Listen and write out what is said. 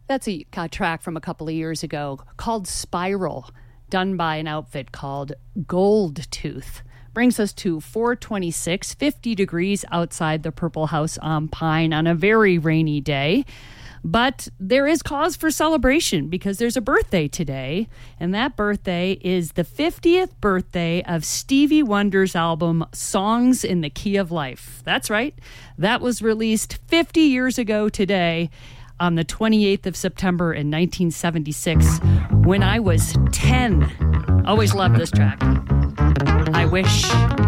That's a track from a couple of years ago called Spiral, done by an outfit called Gold Tooth. Brings us to 4:26, 50 degrees outside the Purple House on Pine on a very rainy day. But there is cause for celebration because there's a birthday today, and that birthday is the 50th birthday of Stevie Wonder's album Songs in the Key of Life. That's right. That was released 50 years ago today, on the 28th of September in 1976, when I was 10. Always loved this track. I wish